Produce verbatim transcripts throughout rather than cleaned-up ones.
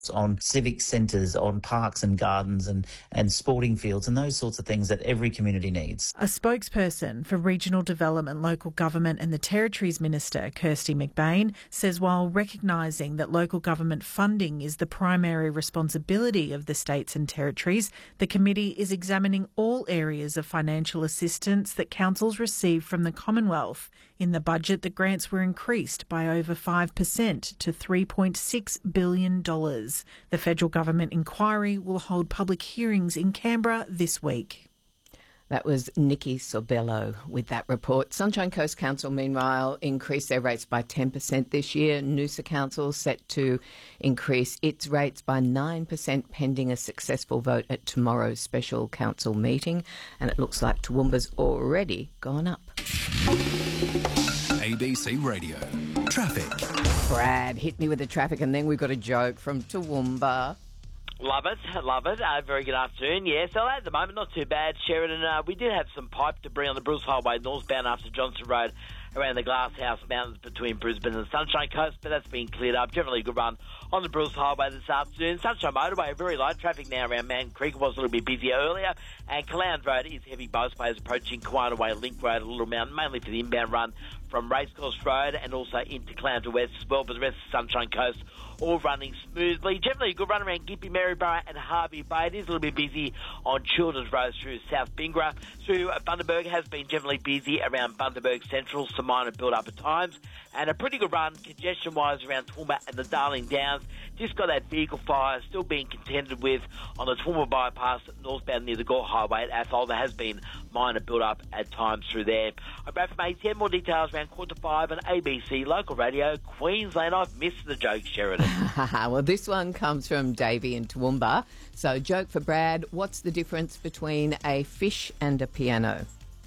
on civic centres, on parks and gardens and, and sporting fields and those sorts of things that every community needs. A spokesperson for Regional Development, Local Government and the Territories Minister, Kirsty McBain, says while recognising that local government funding is the primary responsibility of the states and territories, the committee is examining all areas of financial assistance that councils receive from the Commonwealth. In the budget, the grants were increased by over five percent to three point six billion dollars. The federal government inquiry will hold public hearings in Canberra this week. That was Nikki Sorbello with that report. Sunshine Coast Council, meanwhile, increased their rates by ten percent this year. Noosa Council set to increase its rates by nine percent pending a successful vote at tomorrow's special council meeting. And it looks like Toowoomba's already gone up. A B C Radio. Traffic. Brad, hit me with the traffic, and then we've got a joke from Toowoomba. Love it, love it. Uh, very good afternoon. Yeah, so at the moment, not too bad, Sheridan. Uh, we did have some pipe debris on the Bruce Highway northbound after Johnson Road around the Glasshouse Mountains between Brisbane and Sunshine Coast, but that's been cleared up. Generally a good run on the Bruce Highway this afternoon. Sunshine Motorway, very light traffic now around Man Creek. It was a little bit busier earlier. And Calound Road is heavy both ways approaching Kiwana Way Link Road, a little mountain, mainly for the inbound run from Racecourse Road and also into Caloundra West as well, but the rest of Sunshine Coast all running smoothly. Generally a good run around Gympie, Maryborough and Harvey Bay. It is a little bit busy on Children's Road through South Bingra. Through Bundaberg has been generally busy around Bundaberg Central, some minor build-up at times, and a pretty good run congestion-wise around Toowoomba and the Darling Downs. Just got that vehicle fire still being contended with on the Toowoomba bypass northbound near the Gore Highway at Athol. There has been minor build-up at times through there. I'm Brad from A T N. More details around quarter to five on A B C Local Radio, Queensland. I've missed the joke, Sheridan. Well, this one comes from Davey in Toowoomba. So, joke for Brad, what's the difference between a fish and a piano?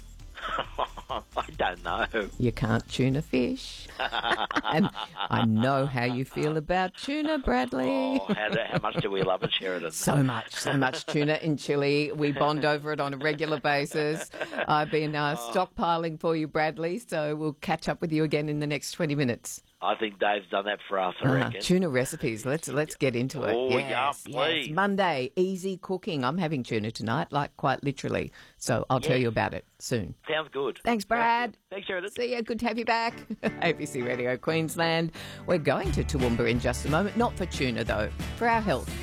I don't know. You can't tune a fish. And I know how you feel about tuna, Bradley. Oh, how, do, how much do we love it, Sheridan? So much, so much tuna in Chile. We bond over it on a regular basis. I've been uh, stockpiling for you, Bradley, so we'll catch up with you again in the next twenty minutes. I think Dave's done that for us, I uh, reckon. Tuna recipes. Let's let's get into it. Oh, yes, yeah, please. Yes. Monday, easy cooking. I'm having tuna tonight, like quite literally. So I'll yes. tell you about it soon. Sounds good. Thanks, Brad. Thanks, Sheridan. See ya. Good to have you back. A B C Radio Queensland. We're going to Toowoomba in just a moment. Not for tuna, though. For our health.